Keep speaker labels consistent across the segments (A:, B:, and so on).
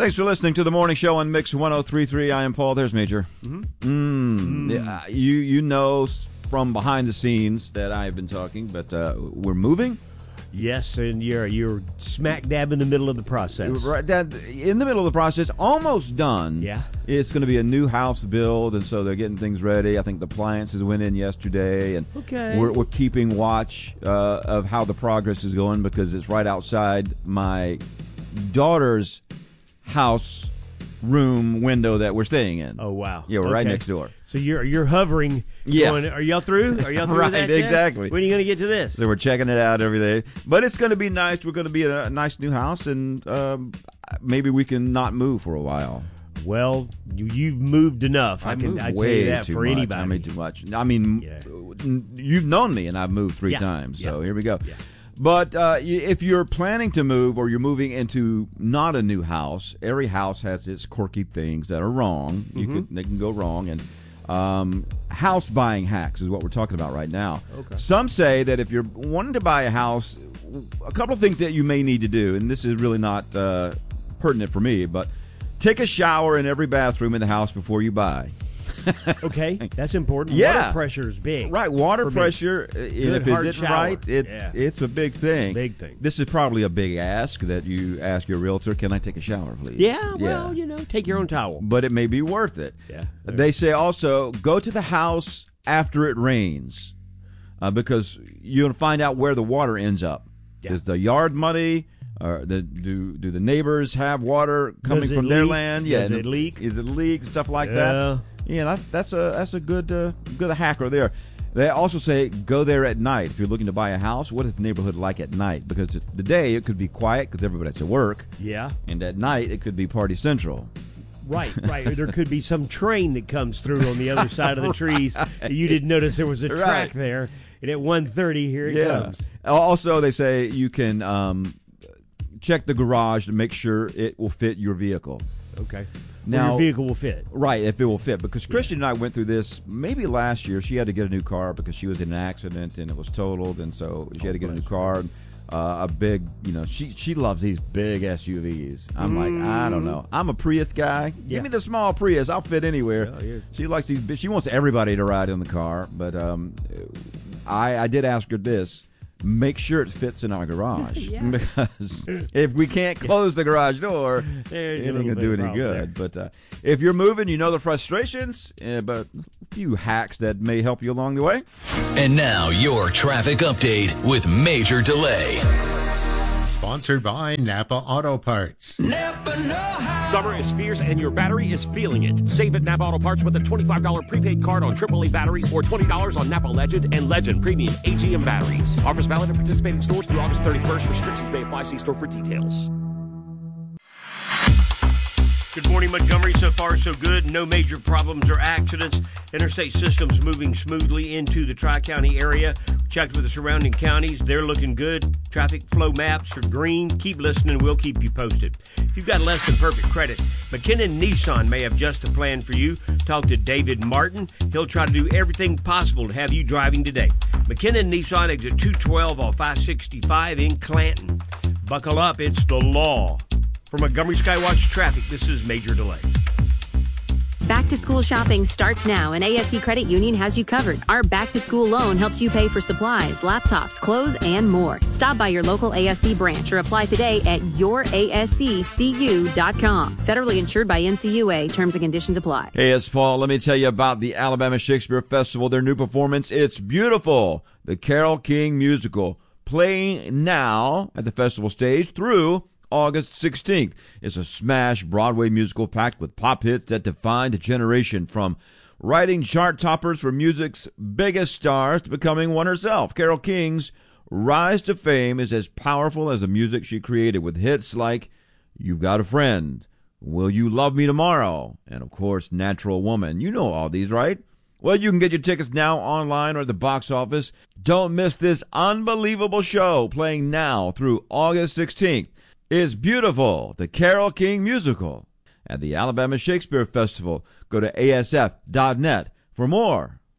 A: Thanks for listening to the morning show on Mix 103.3. I am Paul. There's Major. You know from behind the scenes that I have been talking, but we're moving.
B: Yes, and you're smack dab in the middle of the process.
A: Right, in the middle of the process, almost done.
B: Yeah.
A: It's going to be a new house build, and so they're getting things ready. I think the appliances went in yesterday, and we're keeping watch of how the progress is going because it's right outside my daughter's house room window that we're staying in.
B: Oh, wow.
A: Yeah, we're right next door.
B: So you're hovering.
A: Yeah.
B: Going, are y'all through? Are y'all through
A: right,
B: with that yet?
A: Exactly.
B: When are you going to get to this?
A: So we're checking it out every day. But it's going to be nice. We're going to be in a nice new house, and maybe we can not move for a while.
B: Well, you've moved enough. I tell you that for anybody.
A: I made too much. I mean, you've known me, and I've moved three times. So here we go. Yeah. But if you're planning to move or you're moving into not a new house, every house has its quirky things that are wrong. They can go wrong. And house buying hacks is what we're talking about right now. Okay. Some say that if you're wanting to buy a house, a couple of things that you may need to do, and this is really not pertinent for me, but take a shower in every bathroom in the house before you buy.
B: Okay, that's important.
A: Yeah.
B: Water pressure is big.
A: Right, water pressure, and if it isn't right, it's a big thing.
B: Big thing.
A: This is probably a big ask that you ask your realtor, can I take a shower, please?
B: Yeah, well, take your own towel.
A: But it may be worth it.
B: Yeah.
A: They say also, go to the house after it rains because you're going to find out where the water ends up. Yeah. Is the yard muddy? Or do the neighbors have water coming from their land?
B: Yeah, does it leak?
A: Is it leak? Stuff like that. Yeah, that's a good hacker there. They also say go there at night if you're looking to buy a house. What is the neighborhood like at night? Because the day it could be quiet because everybody's at work.
B: Yeah. And
A: at night it could be party central.
B: Right. Or there could be some train that comes through on the other side of the trees. You didn't notice there was a track there, and at 1:30 here it comes. Also,
A: they say you can check the garage to make sure it will fit your vehicle.
B: Okay. Now, your vehicle will fit.
A: Right, if it will fit. Because Christian and I went through this maybe last year. She had to get a new car because she was in an accident and it was totaled, and so she had to get a new car. A big, she loves these big SUVs. I'm like, I don't know. I'm a Prius guy. Yeah. Give me the small Prius. I'll fit anywhere. She likes these big. She wants everybody to ride in the car. But I did ask her this. Make sure it fits in our garage because if we can't close the garage door, it ain't going to do any good. There. But if you're moving, you know the frustrations, but a few hacks that may help you along the way.
C: And now your traffic update with Major Delay.
D: Sponsored by Napa Auto Parts.
E: Napa know-how. Summer is fierce and your battery is feeling it. Save at Napa Auto Parts with a $25 prepaid card on AAA batteries or $20 on Napa Legend and Legend Premium AGM batteries. Offers valid at participating stores through August 31st. Restrictions may apply. See store for details.
B: Good morning, Montgomery. So far, so good. No major problems or accidents. Interstate systems moving smoothly into the Tri-County area. Checked with the surrounding counties. They're looking good. Traffic flow maps are green. Keep listening. We'll keep you posted. If you've got less than perfect credit, McKinnon Nissan may have just a plan for you. Talk to David Martin. He'll try to do everything possible to have you driving today. McKinnon Nissan, exit 212 on 565 in Clanton. Buckle up. It's the law. For Montgomery Skywatch Traffic, this is Major Delay.
F: Back to school shopping starts now, and ASC Credit Union has you covered. Our back to school loan helps you pay for supplies, laptops, clothes, and more. Stop by your local ASC branch or apply today at yourasccu.com. Federally insured by NCUA. Terms and conditions apply.
A: Hey, it's Paul. Let me tell you about the Alabama Shakespeare Festival. Their new performance, It's Beautiful, the Carole King musical, playing now at the festival stage through August 16th. It's a smash Broadway musical packed with pop hits that defined a generation, from writing chart toppers for music's biggest stars to becoming one herself. Carole King's rise to fame is as powerful as the music she created, with hits like You've Got a Friend, Will You Love Me Tomorrow, and of course Natural Woman. You know all these, right? Well, you can get your tickets now online or at the box office. Don't miss this unbelievable show playing now through August 16th. It's Beautiful, the Carole King musical, at the Alabama Shakespeare Festival. Go to asf.net for more.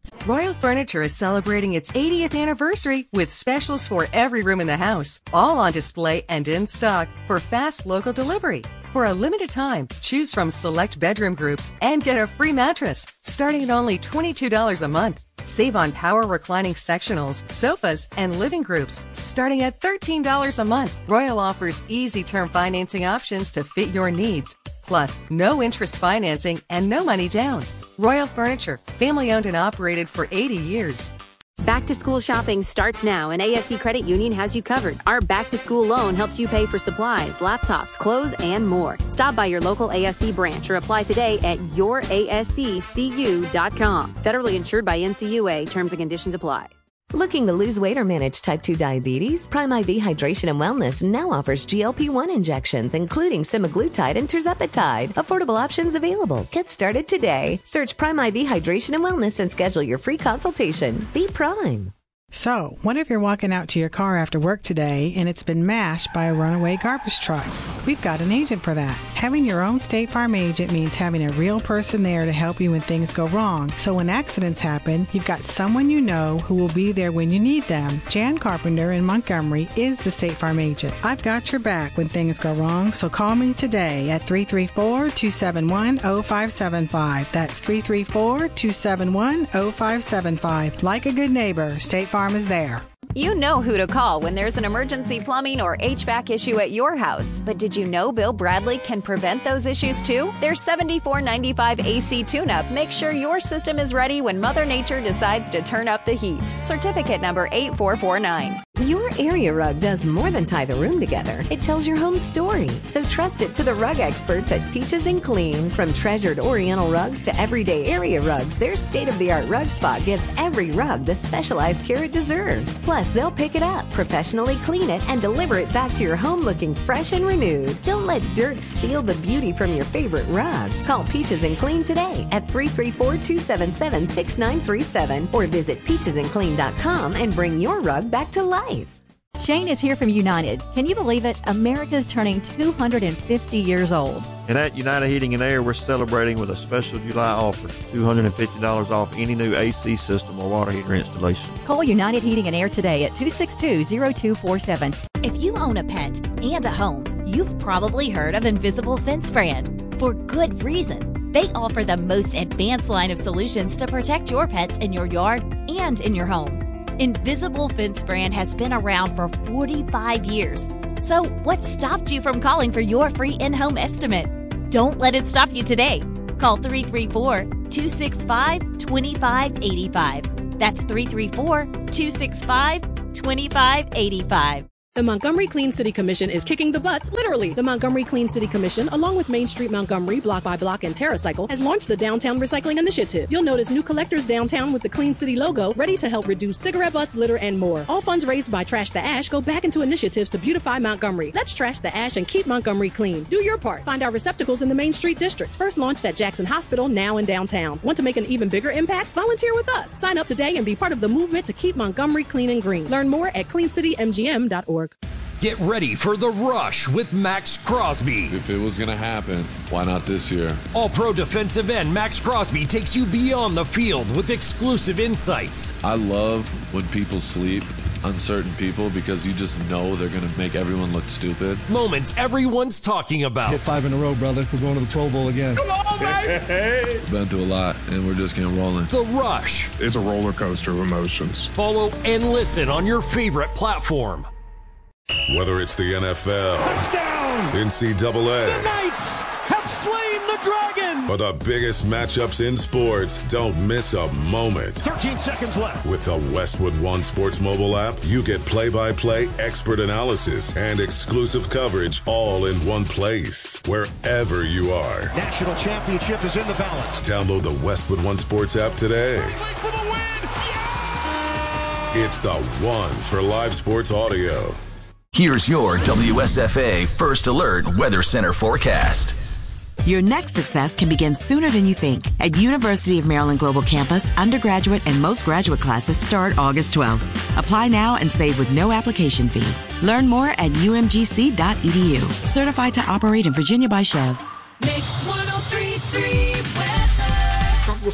G: Royal Furniture is celebrating its 80th anniversary with specials for every room in the house, all on display and in stock for fast local delivery. For a limited time, choose from select bedroom groups and get a free mattress, starting at only $22 a month. Save on power reclining sectionals, sofas, and living groups, starting at $13 a month. Royal offers easy term financing options to fit your needs. Plus, no interest financing and no money down. Royal Furniture, family owned and operated for 80 years.
F: Back to school shopping starts now, and ASC Credit Union has you covered. Our back to school loan helps you pay for supplies, laptops, clothes, and more. Stop by your local ASC branch or apply today at yourasccu.com. Federally insured by NCUA. Terms and conditions apply.
H: Looking to lose weight or manage type 2 diabetes? Prime IV Hydration and Wellness now offers GLP-1 injections, including semaglutide and tirzepatide. Affordable options available. Get started today. Search Prime IV Hydration and Wellness and schedule your free consultation. Be Prime.
I: So, what if you're walking out to your car after work today and it's been mashed by a runaway garbage truck? We've got an agent for that. Having your own State Farm agent means having a real person there to help you when things go wrong. So when accidents happen, you've got someone you know who will be there when you need them. Jan Carpenter in Montgomery is the State Farm agent. I've got your back when things go wrong, so call me today at 334-271-0575. That's 334-271-0575. Like a good neighbor, State Farm is there.
J: You know who to call when there's an emergency plumbing or HVAC issue at your house. But did you know Bill Bradley can prevent those issues too? Their $74.95 AC tune-up makes sure your system is ready when Mother Nature decides to turn up the heat. Certificate number 8449.
H: Your area rug does more than tie the room together. It tells your home story. So trust it to the rug experts at Peaches and Clean. From treasured Oriental rugs to everyday area rugs, their state-of-the-art rug spot gives every rug the specialized care it deserves. Plus, they'll pick it up, professionally clean it, and deliver it back to your home looking fresh and renewed. Don't let dirt steal the beauty from your favorite rug. Call Peaches and Clean today at 334-277-6937 or visit peachesandclean.com and bring your rug back to life.
K: Shane is here from United. Can you believe it? America's turning 250 years old.
L: And at United Heating and Air, we're celebrating with a special July offer, $250 off any new AC system or water heater installation.
K: Call United Heating and Air today at 262-0247.
M: If you own a pet and a home, you've probably heard of Invisible Fence Brand. For good reason. They offer the most advanced line of solutions to protect your pets in your yard and in your home. Invisible Fence Brand has been around for 45 years. So what stopped you from calling for your free in-home estimate? Don't let it stop you today. Call 334-265-2585. That's 334-265-2585.
N: The Montgomery Clean City Commission is kicking the butts, literally. The Montgomery Clean City Commission, along with Main Street Montgomery, Block by Block, and TerraCycle, has launched the Downtown Recycling Initiative. You'll notice new collectors downtown with the Clean City logo, ready to help reduce cigarette butts, litter, and more. All funds raised by Trash the Ash go back into initiatives to beautify Montgomery. Let's trash the ash and keep Montgomery clean. Do your part. Find our receptacles in the Main Street District. First launched at Jackson Hospital, now in downtown. Want to make an even bigger impact? Volunteer with us. Sign up today and be part of the movement to keep Montgomery clean and green. Learn more at cleancitymgm.org.
O: Get ready for The Rush with Max Crosby.
P: If it was going to happen, why not this year?
O: All-Pro defensive end Max Crosby takes you beyond the field with exclusive insights.
P: I love when people sleep, uncertain people, because you just know they're going to make everyone look stupid.
O: Moments everyone's talking about.
Q: Hit 5 in a row, brother. We're going to the Pro Bowl again.
O: Come on, baby!
P: Been through a lot, and we're just getting rolling.
O: The Rush.
R: It's a roller coaster of emotions.
O: Follow and listen on your favorite platform.
S: Whether it's the NFL,
O: touchdown,
S: NCAA,
O: the Knights have slain the dragon,
S: or the biggest matchups in sports, don't miss a moment.
O: 13 seconds left.
S: With the Westwood One Sports mobile app, you get play-by-play expert analysis and exclusive coverage all in one place, wherever you are.
O: National championship is in the balance.
S: Download the Westwood One Sports app today.
O: For the win. Yeah!
S: It's the one for live sports audio.
C: Here's your WSFA First Alert Weather Center forecast.
T: Your next success can begin sooner than you think. At University of Maryland Global Campus, undergraduate and most graduate classes start August 12th. Apply now and save with no application fee. Learn more at umgc.edu. Certified to operate in Virginia by Chev.
U: Mix 103.3 weather.
V: Tropical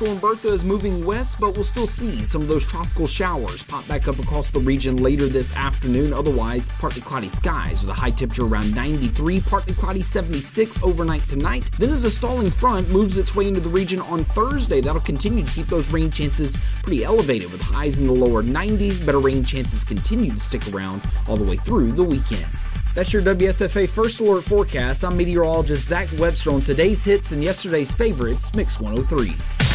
U: Storm Bertha is moving west, but we'll still see some of those tropical showers pop back up across the region later this afternoon. Otherwise, partly cloudy skies with a high temperature around 93, partly cloudy 76 overnight tonight. Then as a stalling front moves its way into the region on Thursday, that'll continue to keep those rain chances pretty elevated with highs in the lower 90s. Better rain chances continue to stick around all the way through the weekend. That's your WSFA First Alert forecast. I'm meteorologist Zach Webster on today's hits and yesterday's favorites, Mix 103.